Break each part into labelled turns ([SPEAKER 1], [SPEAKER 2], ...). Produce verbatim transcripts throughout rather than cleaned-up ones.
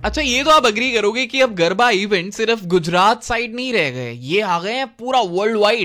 [SPEAKER 1] अच्छा, ये तो आप अग्री करोगे कि अब गरबा इवेंट सिर्फ गुजरात साइड नहीं रह गए, ये आ गए हैं पूरा world wide.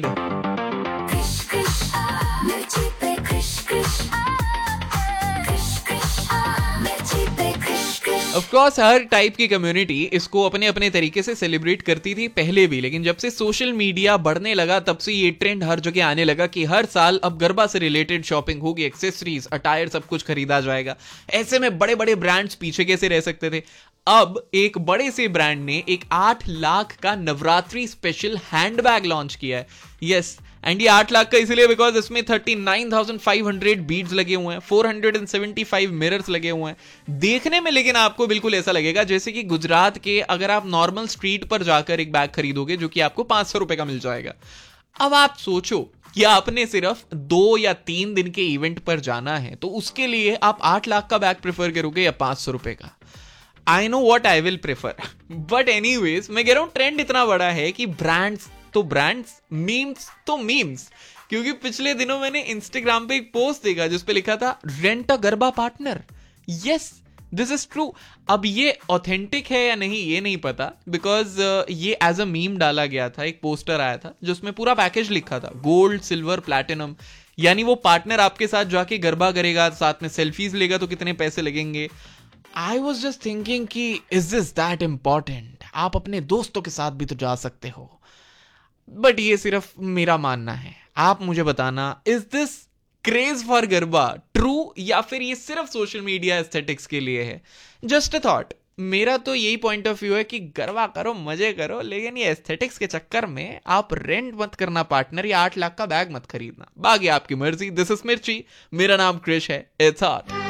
[SPEAKER 1] Of course her type की कम्युनिटी इसको अपने अपने तरीके से सेलिब्रेट करती थी पहले भी, लेकिन जब से सोशल मीडिया बढ़ने लगा तब से ये ट्रेंड हर जगह आने लगा कि हर साल अब गरबा से रिलेटेड शॉपिंग होगी, एक्सेसरीज, अटायर, सब कुछ खरीदा जाएगा। ऐसे में बड़े बड़े ब्रांड्स पीछे कैसे रह सकते थे। अब एक बड़े से ब्रांड ने एक आठ लाख का नवरात्रि स्पेशल हैंडबैग लॉन्च किया है। यस, एंड ये आठ लाख का इसलिए बिकॉज इसमें thirty nine thousand five hundred beads लगे हुए हैं, four hundred seventy five mirrors लगे हुए हैं। देखने में लेकिन आपको बिल्कुल ऐसा लगेगा जैसे कि गुजरात के अगर आप नॉर्मल स्ट्रीट पर जाकर एक बैग खरीदोगे जो कि आपको पांच सौ रुपए का मिल जाएगा। अब आप सोचो कि आपने सिर्फ दो या तीन दिन के इवेंट पर जाना है, तो उसके लिए आप आठ लाख का बैग प्रेफर करोगे या पांच सौ रुपए का? I know what I will prefer, but anyways मैं कह रहा हूं ट्रेंड इतना बड़ा है कि ब्रांड्स तो ब्रांड्स, मीम्स तो मीम्स। क्योंकि पिछले दिनों मैंने इंस्टाग्राम पे एक पोस्ट देखा जिस पे लिखा था rent a garba partner. Yes, this is true. अब ये ऑथेंटिक है या नहीं ये नहीं पता, बिकॉज uh, ये एज अ मीम डाला गया था, एक पोस्टर आया था जिसमें पूरा पैकेज लिखा था, गोल्ड, सिल्वर, प्लैटिनम, यानी वो पार्टनर आपके साथ जाके गरबा करेगा, साथ में सेल्फीज लेगा तो कितने पैसे लगेंगे। आई वॉज जस्ट थिंकिंग कि इज दिस दैट इंपॉर्टेंट? आप अपने दोस्तों के साथ भी तो जा सकते हो। बट ये सिर्फ मेरा मानना है, आप मुझे बताना, is this craze for garba true या फिर ये सिर्फ सोशल मीडिया एस्थेटिक्स के लिए है? Just a thought. मेरा तो यही पॉइंट ऑफ व्यू है कि गरबा करो, मजे करो, लेकिन ये एस्थेटिक्स के चक्कर में आप रेंट मत करना पार्टनर, या आठ लाख का बैग मत खरीदना। बाकी आपकी मर्जी। दिस इज मिर्ची, मेरा नाम क्रिश है। It's hot.